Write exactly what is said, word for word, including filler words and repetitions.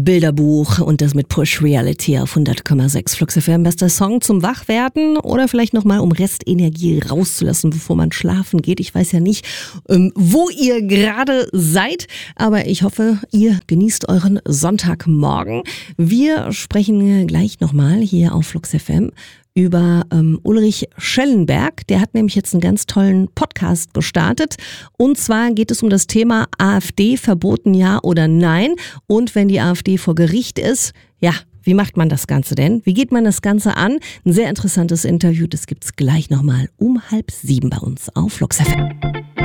Bilderbuch und das mit Push Reality auf hundert Komma sechs Flux F M. Bester Song zum Wachwerden oder vielleicht nochmal, um Restenergie rauszulassen, bevor man schlafen geht. Ich weiß ja nicht, ähm, wo ihr gerade seid, aber ich hoffe, ihr genießt euren Sonntagmorgen. Wir sprechen gleich nochmal hier auf Flux F M über ähm, Ulrich Schellenberg. Der hat nämlich jetzt einen ganz tollen Podcast gestartet. Und zwar geht es um das Thema AfD, verboten ja oder nein. Und wenn die AfD vor Gericht ist, ja, wie macht man das Ganze denn? Wie geht man das Ganze an? Ein sehr interessantes Interview, das gibt's gleich nochmal um halb sieben bei uns auf Flux F M.